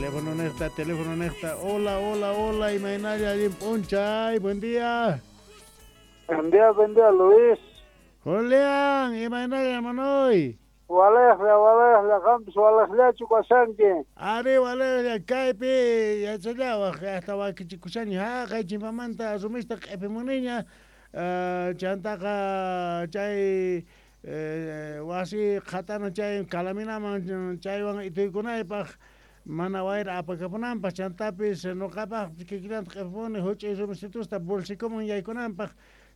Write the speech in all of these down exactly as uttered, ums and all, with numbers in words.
teléfono necta, teléfono necta. Hola, hola, hola, Imainaria Ponchay, buen día. Buen día, buen día, Luis. Julián, Imainaria Manoy. Walehla, walehla, campus, walehla, chukasanki. Ari, walehla, kaipi, ya chalawa, hasta wakichikusani, ha, kaichimpamanta, asumista, kaipi muniña, chantaka, chay, wasi, khatano, chay, kalaminaman, chay, wang, ituikunaypaj, mana waira apakapunanpaj, chantapis, nuqapaj, kikilant, kipuni, huchay, sumistitusta, bolsikomun yaykunanpaj,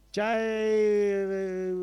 chay,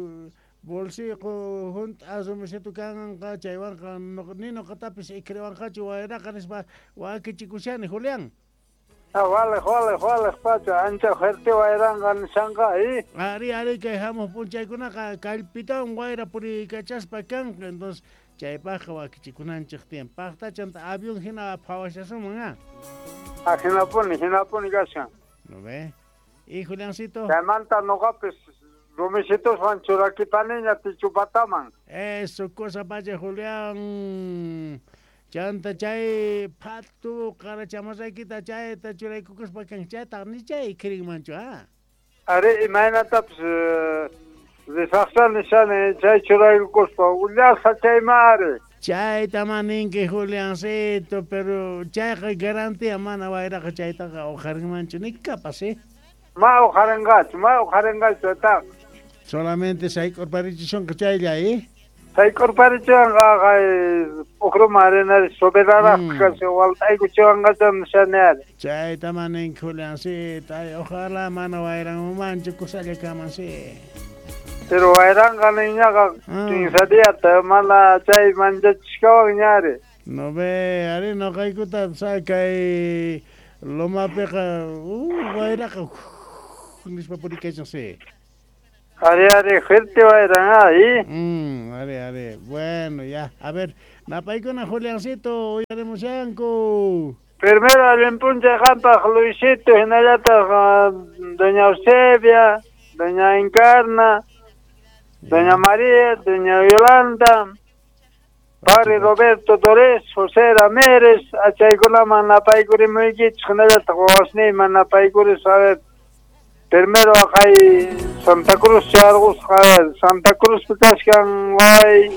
bolsico junt asumisetu kan chaywan nino katapis ikrewan kachu waira kanispa wakichikushani Julián. Ah, vale, vale, vale, pacha, ancha fuerte wairan gan sanga ahí. Ari ari que dejamos punchaykuna kalpitawan waira puri kachaspa kan, entonces chaypaqa wakichikunanchik tiempaqta chanta avión hina phawashasuman. Ah, hina puni, hina puni gashan. ¿No ve? Y Juliancito. Chamanta no capes. Rumisitos van churakitaniña tichupataman. Eso, cosa pacha Julián. Chanta chay patu kara chamasaykita chay ta churaykukus pakan chay taqni chay kirin manchu ha. Are imaynata pues desaqsan nishane chay churaykukus pa ullasa chay mare. Chay tamaninki Juliancito, pero chay garantía mana wayraqa chaytaqa ojarin manchu ni capaz eh. Ma ojarengach, ma ojarengach ta. Solamente sai corporación que chay ahí. Sai corporación ga okro marena soberana que se walta ay kuchanga tan shaner. Chay tamanin Juliancito, ojalá mana wayran un manchu kusale kamansi. Pero wayran ganiña ga tinsadia ta mala chay manja chikawa ñare. No ve, ari no kaikuta sai kai loma peca, uh, wayraqa nispa purication se. Are, are, gente wayran ahí. Mm, are, are, bueno, ya, a ver, napaikuna Juliancito, hoy haremos yanco. Primero al empunche jampa Luisito, Genayata, doña Eusebia, doña Encarna, doña María, doña Yolanda, padre Roberto Torres, José Ramírez, Achaykulama, Napaikuri Muigich, Genayata, Guasni, Napaikuri, saber. Primero acá hay Santa Cruz, Santa Cruz, Picascan, Guay,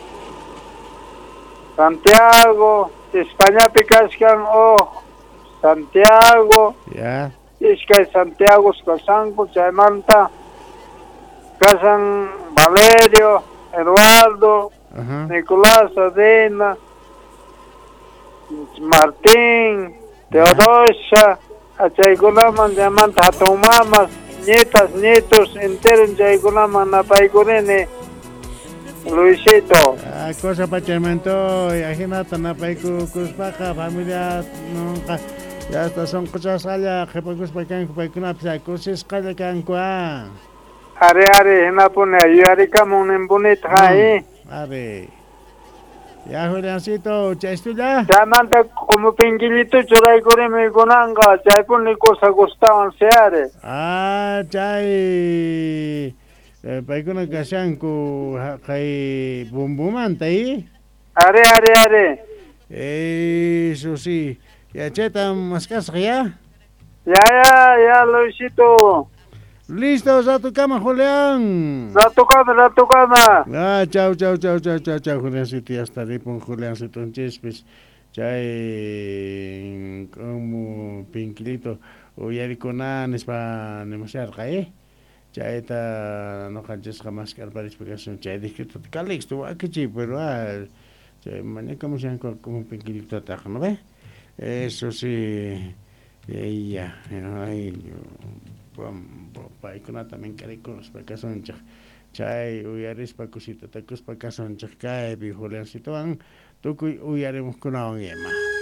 Santiago, España, Picascan, oh, Santiago, ya, Isca Santiago, Casanco, Chaimanta, Casan Valerio, Eduardo, ajá. Nicolás, Adena, Martín, Teodosia, Achayculaman, Diamanta, Hatumamas, nietas, nietos, enteros, Achayculaman, Napaicurene, Luisito. Ah, cosa pachamento, imagínate, napaiku, kuspaka, familia, nunca, ya hasta son cosas allá, que pues pacan, paicuna, pues, cosas que cancuá. Are, are, Napone, Yaricamu, un bonito ahí. Are. Ya, Juliancito, ¿ya estoy ya? Chamanta como pinguilito churay kore me gonanga, chaypon ni cosa gustaban seare. Ah, chay. Eh, paikuna kasanku kay bumbumanta ahí. Are, are, are. Eso sí. Ya cheta mascas ya. Ya, ya, ya, Luisito. Listo, a tu cama, Julián. La tocada, la tocada. Ah, chao, chao, chao, chao, chao, chao, Juliancito, ya estaré con Juliancito en Chespes. Chay, como pinquilito, o yariconanes para negociar, ¿eh? Chay, ta, no canches jamás que al para explicación. Chay, discreto, calix, tú, ah, que chi, pero, ah, chay, mañana como sean como pinquilito, ¿no ve? Eso sí, ya, ahí, paikuna también quiere con los pacasón chay uyaris pakusita takus pacasón chay bi Juliancito ang tukuy uyaremos kuna ang yema.